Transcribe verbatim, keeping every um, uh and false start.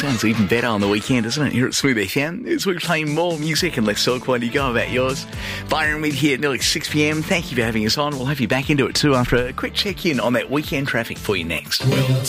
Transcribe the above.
sounds even better on the weekend, doesn't it? Here at Smooth F M, as we play more music and less talk while you go about yours. Byron Mead here at nearly six p.m. Thank you for having us on. We'll have you back into it too after a quick check-in on that weekend traffic for you next. Well,